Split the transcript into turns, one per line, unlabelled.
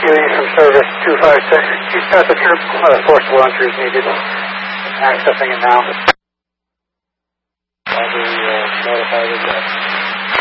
Huey from Service 256. You start the troop. Force launcher is needed. Accessing it now.
I'll be notified of that.